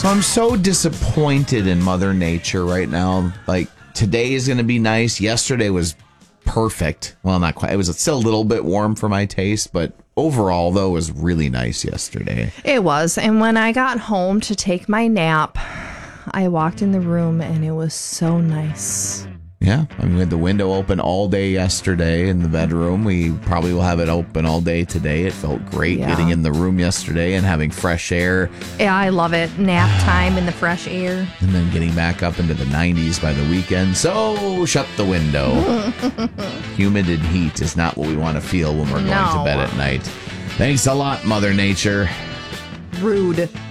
So I'm so disappointed in Mother Nature right now. Like, today is going to be nice. Yesterday was perfect. Well, not quite. It was still a little bit warm for my taste, but overall, though, it was really nice yesterday. It was. And when I got home to take my nap, I walked in the room and it was so nice. Yeah, I mean, we had the window open all day yesterday in the bedroom. We probably will have it open all day today. It felt great getting in the room yesterday and having fresh air. Yeah, I love it. Nap time in the fresh air. And then getting back up into the 90s by the weekend. So shut the window. Humid and heat is not what we want to feel when we're going to bed at night. Thanks a lot, Mother Nature. Rude.